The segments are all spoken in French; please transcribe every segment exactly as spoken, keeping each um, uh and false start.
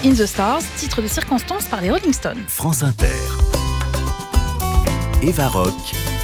in the Stars, titre de circonstance par les Rolling Stones. France Inter. Eva Rock.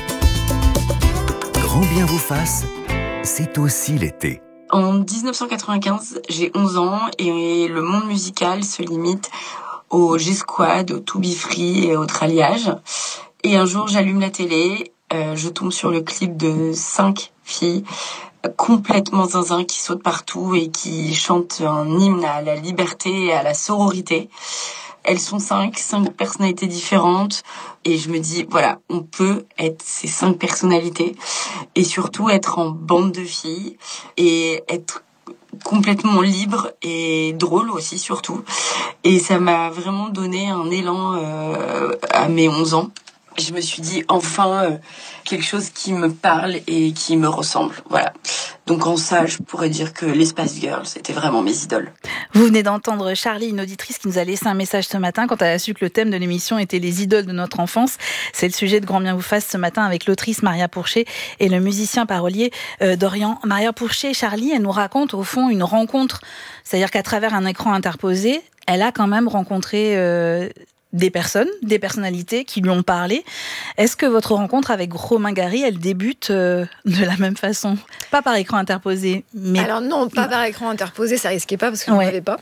Grand bien vous fasse, c'est aussi l'été. En dix-neuf cent quatre-vingt-quinze, j'ai onze ans et le monde musical se limite au G-Squad, au To Be Free et au tralliage. Et un jour, j'allume la télé, euh, je tombe sur le clip de cinq filles complètement zinzin qui sautent partout et qui chantent un hymne à la liberté et à la sororité. Elles sont cinq, cinq personnalités différentes et je me dis, voilà, on peut être ces cinq personnalités et surtout être en bande de filles et être complètement libre et drôle aussi surtout. Et ça m'a vraiment donné un élan euh, à mes onze ans. Je me suis dit, enfin, euh, quelque chose qui me parle et qui me ressemble. Voilà. Donc en ça, je pourrais dire que les Spice Girls, c'était vraiment mes idoles. Vous venez d'entendre Charlie, une auditrice qui nous a laissé un message ce matin quand elle a su que le thème de l'émission était les idoles de notre enfance. C'est le sujet de Grand bien vous fasse ce matin avec l'autrice Maria Pourchet et le musicien parolier euh, Dorian. Maria Pourchet, Charlie, elle nous raconte au fond une rencontre. C'est-à-dire qu'à travers un écran interposé, elle a quand même rencontré... Euh, des personnes, des personnalités qui lui ont parlé. Est-ce que votre rencontre avec Romain Gary, elle débute euh, de la même façon ? Pas par écran interposé, mais... Alors non, pas par écran interposé, ça risquait pas parce que je n'en avais pas.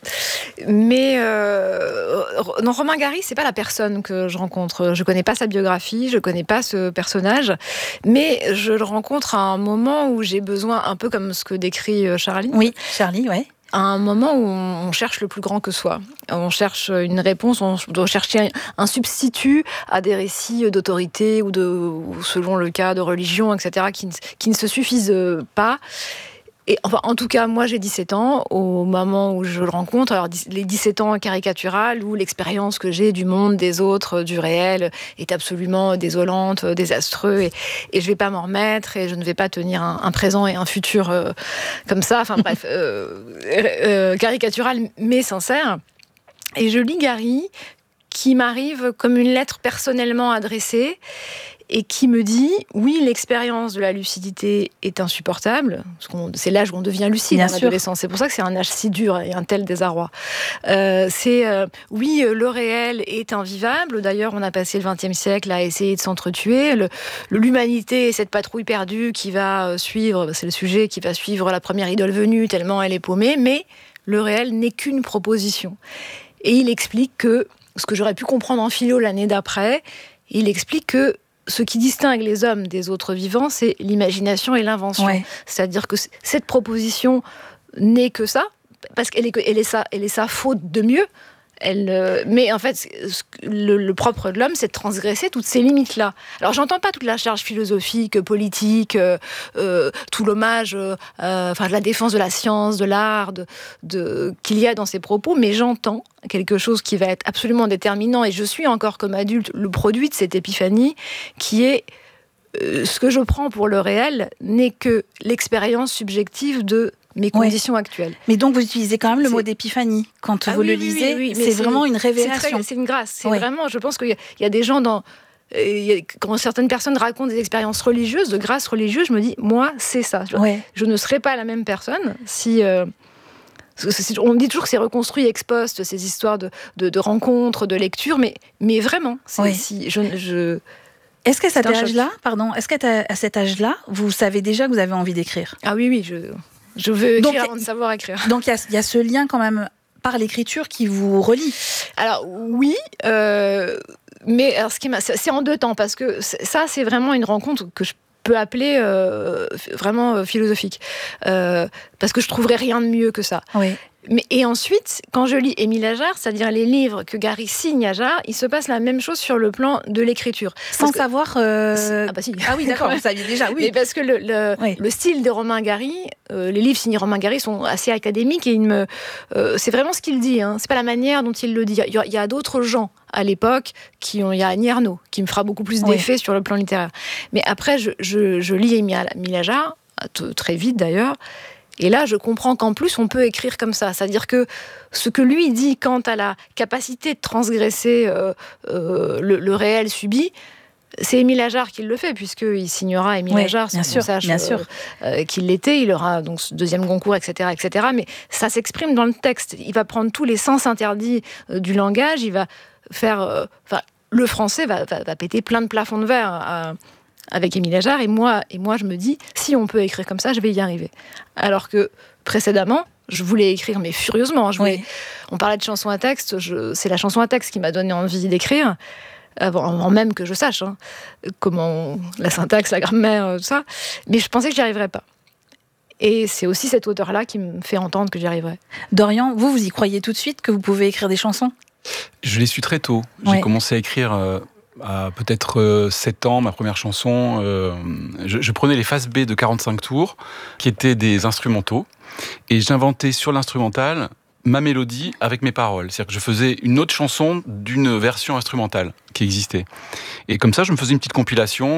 Mais euh, non, Romain Gary, c'est pas la personne que je rencontre. Je connais pas sa biographie, je connais pas ce personnage, mais je le rencontre à un moment où j'ai besoin, un peu comme ce que décrit Charlie. Oui, Charlie, ouais. À un moment où on cherche le plus grand que soi. On cherche une réponse, on doit chercher un substitut à des récits d'autorité ou, de, ou selon le cas de religion, et cetera, qui, qui ne se suffisent pas. Et enfin, en tout cas, moi, j'ai dix-sept ans, au moment où je le rencontre. Alors, les dix-sept ans caricatural, où l'expérience que j'ai du monde, des autres, du réel, est absolument désolante, désastreuse, et, et je ne vais pas m'en remettre, et je ne vais pas tenir un, un présent et un futur euh, comme ça. Enfin, bref, euh, euh, caricatural, mais sincère. Et je lis Gary, qui m'arrive comme une lettre personnellement adressée, et qui me dit, oui, l'expérience de la lucidité est insupportable, parce qu'on, c'est l'âge où on devient lucide en adolescence, c'est pour ça que c'est un âge si dur et un tel désarroi. Euh, c'est, euh, oui, le réel est invivable, d'ailleurs on a passé le vingtième siècle à essayer de s'entretuer, le, l'humanité est cette patrouille perdue qui va suivre, c'est le sujet, qui va suivre la première idole venue, tellement elle est paumée, mais le réel n'est qu'une proposition. Et il explique que, ce que j'aurais pu comprendre en philo l'année d'après, il explique que ce qui distingue les hommes des autres vivants, c'est l'imagination et l'invention. Ouais. C'est-à-dire que cette proposition n'est que ça, parce qu'elle est, elle est, ça, elle est ça faute de mieux. Elle, euh, mais en fait, le, le propre de l'homme, c'est de transgresser toutes ces limites-là. Alors, j'entends pas toute la charge philosophique, politique, euh, euh, tout l'hommage, euh, enfin, de la défense de la science, de l'art, de, de, qu'il y a dans ces propos, mais j'entends quelque chose qui va être absolument déterminant, et je suis encore, comme adulte, le produit de cette épiphanie, qui est euh, ce que je prends pour le réel n'est que l'expérience subjective de mes conditions ouais. actuelles. Mais donc vous utilisez quand même le c'est... mot d'épiphanie quand ah, vous oui, le lisez, oui, oui, c'est, c'est vraiment une révélation. C'est, très, c'est une grâce, c'est oui. vraiment, je pense qu'il y a, il y a des gens dans... Euh, quand certaines personnes racontent des expériences religieuses, de grâce religieuse, je me dis, moi, c'est ça. Je, ouais. je ne serais pas la même personne si... Euh, on dit toujours que c'est reconstruit ex post, ces histoires de, de, de rencontres, de lectures, mais, mais vraiment, c'est, oui. si, je... je Est-ce qu'à cet âge-là, pardon, est-ce qu'à à cet âge-là, vous savez déjà que vous avez envie d'écrire ? Ah oui, oui, je... Je veux écrire donc, avant de savoir écrire. Donc, il y, y a ce lien quand même par l'écriture qui vous relie. Alors, oui, euh, mais alors, ce qui m'a, c'est en deux temps, parce que ça, c'est vraiment une rencontre que je peux appeler euh, vraiment euh, philosophique. Euh, parce que je trouverais rien de mieux que ça. Oui. Mais, et ensuite, quand je lis Émile Ajar, c'est-à-dire les livres que Gary signe à Ajar, il se passe la même chose sur le plan de l'écriture. Sans que... savoir... Euh... Ah bah si. Ah oui, d'accord, vous saviez déjà, oui. Mais parce que le, le, oui. le style de Romain Gary, euh, les livres signés Romain Gary sont assez académiques, et il me, euh, c'est vraiment ce qu'il dit, hein. C'est pas la manière dont il le dit. Il y a, il y a d'autres gens à l'époque, qui ont, il y a Annie Ernaux, qui me fera beaucoup plus d'effet oui. sur le plan littéraire. Mais après, je, je, je lis Émile Ajar, très vite d'ailleurs, et là, je comprends qu'en plus, on peut écrire comme ça. C'est-à-dire que ce que lui dit quant à la capacité de transgresser euh, euh, le, le réel subi, C'est Émile Ajar qui le fait, puisqu'il signera Émile Oui, Ajar, bien sans sûr, qu'on sache bien sûr. euh, euh, qu'il l'était. Il aura donc ce deuxième Goncourt, et cetera, et cetera. Mais ça s'exprime dans le texte. Il va prendre tous les sens interdits euh, du langage. Il va faire... Euh, enfin, le français va, va, va péter plein de plafonds de verre à, avec Émile Ajar. Et moi, et moi, je me dis, si on peut écrire comme ça, je vais y arriver. Alors que précédemment, je voulais écrire, mais furieusement. Je voulais... Oui. On parlait de chanson à texte. Je... C'est la chanson à texte qui m'a donné envie d'écrire. Avant, avant même que je sache hein, comment la syntaxe, la grammaire, tout ça. Mais je pensais que j'y arriverais pas. Et c'est aussi cette auteur-là qui me fait entendre que j'y arriverais. Dorian, vous, vous y croyez tout de suite que vous pouvez écrire des chansons ? Je l'ai su très tôt. J'ai Ouais. commencé à écrire euh, à peut-être euh, sept ans, ma première chanson. Euh, je, je prenais les faces B de quarante-cinq tours, qui étaient des instrumentaux, et j'inventais sur l'instrumental ma mélodie avec mes paroles. C'est-à-dire que je faisais une autre chanson d'une version instrumentale qui existait. Et comme ça, je me faisais une petite compilation